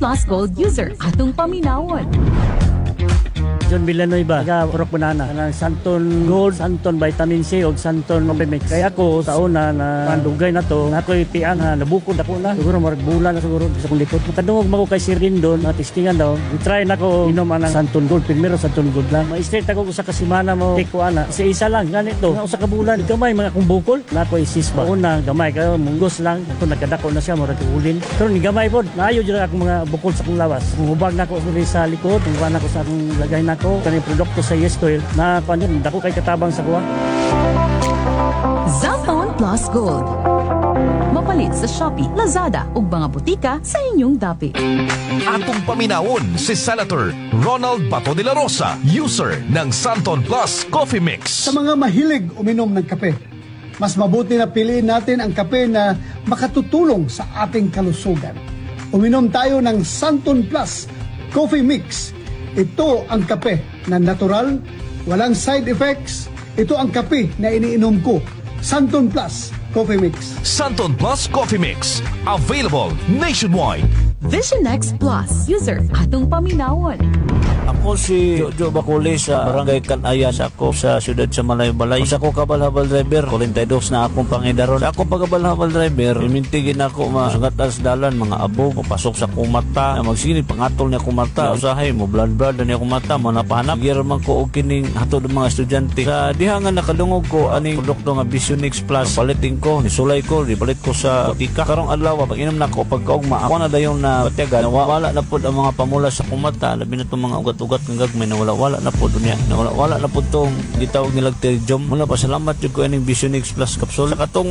Plus Gold user atong paminawon. John Villanueva, taga Purok Banana, ng Santon Gold, Santon Vitamin C o Santon Coffee Kaya ako sa una na pandugay na to, ako'y tiang na nabukod ako na. Siguro bulan na siguro sa kong likod. Makadungog mo ko kay Sir Rindon, testingan daw. I-try na ko inom ang Santon Gold. Primero Santon Gold lang. Ma-straight ako sa kasimana mo. Take ko ana. Kasi isa lang, ganito. Usa ka bulan, gamay mga kong bukol. Na ako isis ba. Una, gamay kayo, munggos lang. Ito nagkadako na siya, mura ulin. Pero ni gamay po, naayo dyan ako mga bukol sa kong lawas. Kung hubag na ako sa likod, kung na ako sa akong lagay na ako, kanang produkto sa Yes Oil na panin, dako kay katabang sa kuha. Zamton Plus Gold. Mapalit sa Shopee, Lazada ug mga butika sa inyong dapi. Atong paminawon si Senator Ronald Bato de la Rosa, user ng Santon Plus Coffee Mix. Sa mga mahilig uminom ng kape, mas mabuti na piliin natin ang kape na makatutulong sa ating kalusugan. Uminom tayo ng Santon Plus Coffee Mix. Ito ang kape na natural, walang side effects. Ito ang kape na iniinom ko. Santon Plus Coffee Mix. Santon Plus Coffee Mix. Available nationwide. Vision X Plus user atong paminawon. Ako si Jojo Baculi sa Barangay Kanaya sa ako sa siyudad sa Balay. Sa ako kabal-habal driver, 42 na akong pangidaron. Sa ako pagkabal-habal driver, imintigin ako masungat as dalan, mga abo, papasok sa kumata, magsigil, pangatol niya kumata, usahay mo, blood niya kumata, manapahanap. Giraman ko o kining hatod ng mga estudyante. Sa dihangan nakalungog ko, aning produkto nga Vision X Plus, palitin ko, nisulay ko, ibalit ko sa butika. Karong adlaw, pag inom na ko, pagkaugma, ako na dayon na batyagan, wala na po ang mga pamula sa kumata, labi na itong mga ugat-ugat ng gagmay na wala na po dunya, na wala na po itong gitawag nilang terjom. Mula pa salamat yung ko ining Vision X Plus capsule. Katong